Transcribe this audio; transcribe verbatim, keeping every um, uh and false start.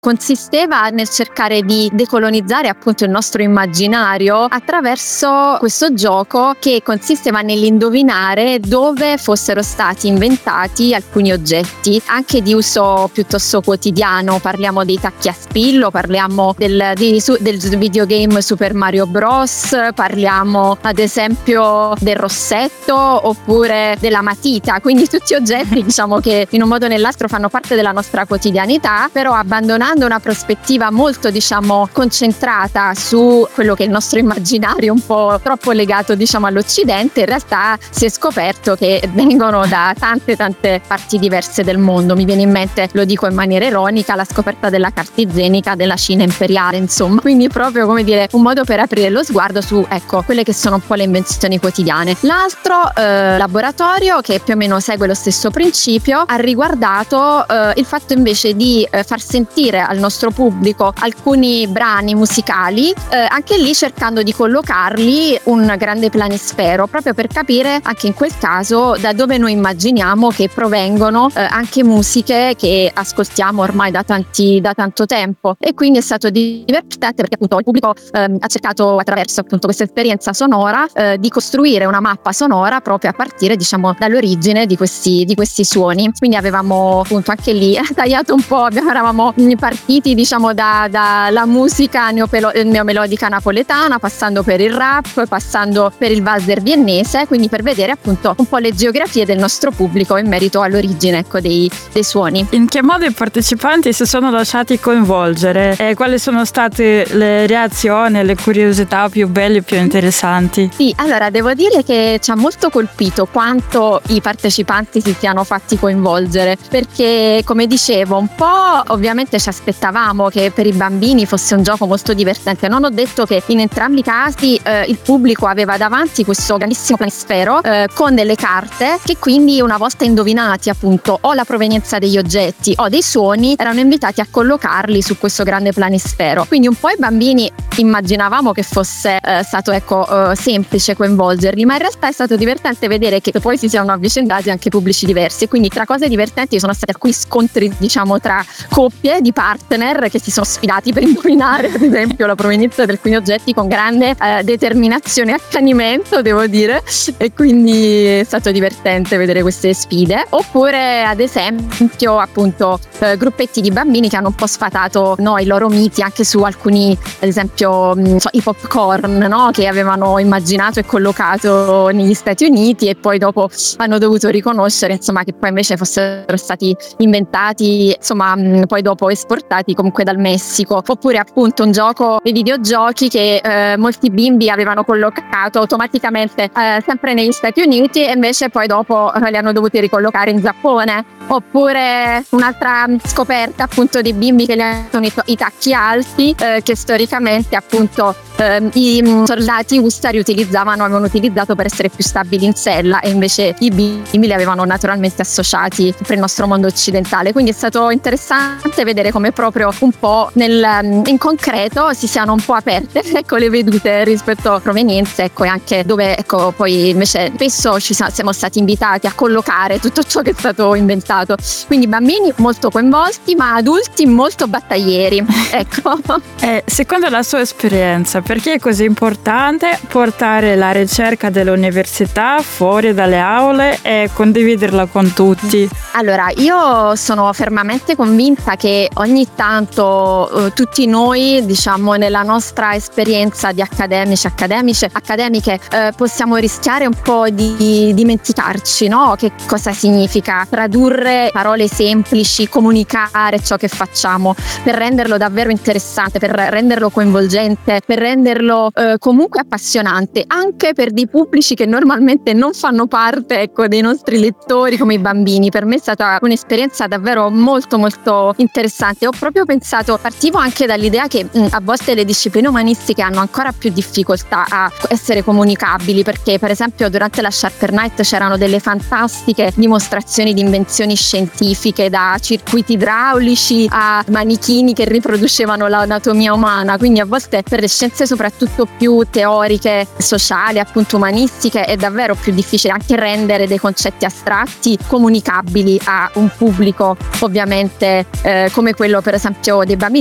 consisteva nel cercare di decolonizzare appunto il nostro immaginario attraverso questo gioco che consisteva nell'indovinare dove fossero stati inventati alcuni oggetti, anche di uso piuttosto quotidiano. Parliamo dei tacchi a spillo, parliamo del, di, del videogame Super Mario Bros, parliamo ad esempio del rossetto oppure della matita, quindi tutti oggetti diciamo che in un modo o nell'altro fanno parte della nostra quotidianità, però abbandonando una prospettiva molto diciamo concentrata su quello che è il nostro immaginario un po' troppo legato diciamo all'Occidente, in realtà si è scoperto che vengono da tante tante parti diverse del mondo. Mi viene in mente, lo dico in maniera ironica, la scoperta della carta igienica della Cina imperiale, insomma, quindi proprio come dire un modo per aprire lo sguardo su ecco quelle che sono un po' le invenzioni quotidiane. L'altro eh, laboratorio, che più o meno segue lo stesso principio, ha riguardato eh, il fatto invece di eh, far sentire al nostro pubblico alcuni brani musicali, eh, anche lì cercando di collocarli un grande planisfero, proprio per capire anche in quel caso da dove noi immaginiamo che provengono eh, anche musiche che ascoltiamo ormai da tanti da tanto tempo. E quindi è stato divertente perché appunto il pubblico eh, ha cercato attraverso appunto questa esperienza sonora eh, di costruire una mappa sonora proprio a partire diciamo dall'origine di questi di questi suoni. Quindi avevamo appunto anche lì tagliato un po', eravamo partiti diciamo da dalla musica neopelo- neomelodica napoletana, passando per il rap, passando per il valzer viennese, quindi per vedere appunto un po' le geografie del nostro pubblico in merito all'origine ecco dei, dei suoni. In che modo i partecipanti si sono lasciati coinvolgere e quali sono state le reazioni, le curiosità più belle e più interessanti? Sì, allora devo dire che ci ha molto colpito quanto i partecipanti si siano fatti coinvolgere, perché come dicevo un po' ovviamente ci aspettavamo che per i bambini fosse un gioco molto divertente. Non ho detto che in entrambi i casi eh, il pubblico aveva davanti questo grandissimo planisfero eh, con delle carte che quindi una volta indovinati appunto o la provenienza degli oggetti o dei suoni erano invitati a collocarli su questo grande planisfero. Quindi un po' i bambini immaginavamo che fosse eh, stato ecco eh, semplice coinvolgerli, ma in realtà è stato divertente vedere che poi si siano avvicendati anche pubblici diversi. Quindi tra cose divertenti sono stati alcuni scontri diciamo tra coppie di partner che si sono sfidati per indovinare ad esempio la provenienza di alcuni oggetti con grande eh, determinazione e accanimento, devo dire, e quindi è stato divertente vedere queste sfide. Oppure ad esempio appunto eh, gruppetti di bambini che hanno un po' sfatato no, i loro miti anche su alcuni, ad esempio mh, so, i popcorn no, che avevano immaginato e collocato negli Stati Uniti e poi dopo hanno dovuto riconoscere insomma che poi invece fossero stati inventati insomma mh, poi dopo esportati comunque dal Messico. Oppure appunto un gioco dei videogiochi che eh, molti bimbi avevano collocato automaticamente eh, sempre negli Stati Uniti e invece poi dopo eh, li hanno dovuti ricollocare in Giappone. Oppure un'altra scoperta appunto dei bimbi che li hanno i, i tacchi alti eh, che storicamente appunto eh, i soldati U S A riutilizzavano, avevano utilizzato per essere più stabili in sella, e invece i bimbi li avevano naturalmente associati per il nostro mondo occidentale. Quindi è stato interessante vedere come proprio un po' nel, in concreto si siano un po' aperte ecco le vedute rispetto a provenienze ecco e anche dove ecco poi invece spesso ci siamo stati invitati a collocare tutto ciò che è stato inventato. Quindi bambini molto coinvolti ma adulti molto battaglieri ecco. Eh, secondo la sua esperienza, perché è così importante portare la ricerca dell'università fuori dalle aule e condividerla con tutti? Allora, io sono fermamente convinta che ogni tanto eh, tutti noi, diciamo, nella nostra esperienza di accademici, accademiche, accademiche, eh, possiamo rischiare un po' di dimenticarci, no? Che cosa significa tradurre parole semplici, comunicare ciò che facciamo, per renderlo davvero interessante, per renderlo coinvolgente, per renderlo eh, comunque appassionante, anche per dei pubblici che normalmente non fanno parte, ecco, dei nostri lettori come i bambini. Per me è stata un'esperienza davvero molto molto interessante. Ho proprio pensato, partivo anche dall'idea che mh, a volte le discipline umanistiche hanno ancora più difficoltà a essere comunicabili, perché per esempio durante la Sharper Night c'erano delle fantastiche dimostrazioni di invenzioni scientifiche, da circuiti idraulici a manichini che riproducevano l'anatomia umana, quindi a volte per le scienze scienze soprattutto più teoriche, sociali, appunto umanistiche, è davvero più difficile anche rendere dei concetti astratti comunicabili a un pubblico ovviamente eh, come quello per esempio dei bambini.